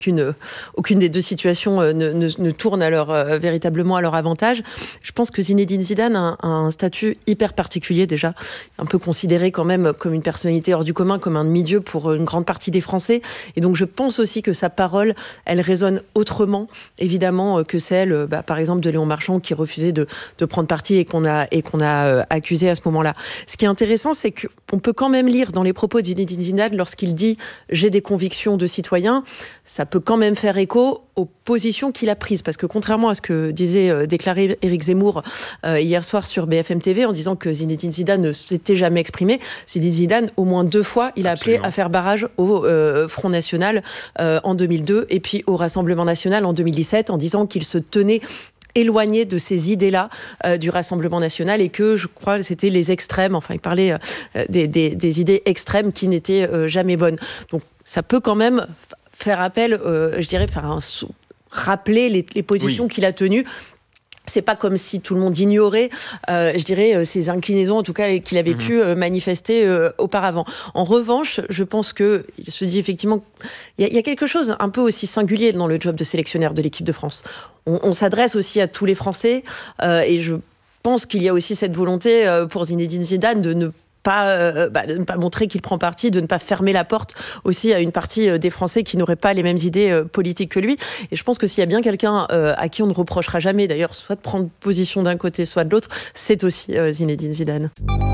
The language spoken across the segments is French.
aucune des deux situations ne tourne véritablement à leur avantage. Je pense que Zinedine Zidane a un statut hyper particulier déjà, un peu considéré quand même comme une personnalité hors du commun, comme un demi-dieu pour une grande partie des Français. Et donc je pense aussi que sa parole, elle résonne autrement, évidemment, que celle, par exemple, de Léon Marchand qui refusait de prendre parti et qu'on a accusé à ce moment-là. Ce qui est intéressant, c'est qu'on peut quand même lire dans les propos de Zinedine Zidane lorsqu'il dit « j'ai des convictions de citoyen », ça peut quand même faire écho aux positions qu'il a prises. Parce que contrairement à ce que déclarait Éric Zemmour hier soir sur BFM TV en disant que Zinedine Zidane ne s'était jamais exprimé, Zinedine Zidane, au moins 2 fois, il a appelé à faire barrage au Front National en 2002 et puis au Rassemblement National en 2017 en disant qu'il se tenait éloigné de ces idées-là du Rassemblement National et que, je crois, c'était les extrêmes, enfin, il parlait des idées extrêmes qui n'étaient jamais bonnes. Donc, ça peut quand même faire appel, rappeler les positions qu'il a tenues. C'est pas comme si tout le monde ignorait, ses inclinaisons, en tout cas, qu'il avait pu manifester auparavant. En revanche, je pense qu'il se dit effectivement, il y a quelque chose un peu aussi singulier dans le job de sélectionneur de l'équipe de France. On s'adresse aussi à tous les Français, et je pense qu'il y a aussi cette volonté pour Zinedine Zidane de ne pas montrer qu'il prend parti, de ne pas fermer la porte aussi à une partie des Français qui n'auraient pas les mêmes idées politiques que lui. Et je pense que s'il y a bien quelqu'un à qui on ne reprochera jamais, d'ailleurs, soit de prendre position d'un côté, soit de l'autre, c'est aussi Zinedine Zidane.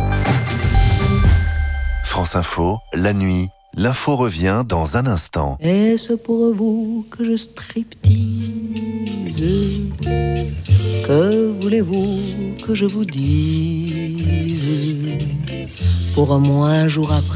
France Info, la nuit. L'info revient dans un instant. Est-ce pour vous que je striptease? Que voulez-vous que je vous dise? Pour moi, un jour après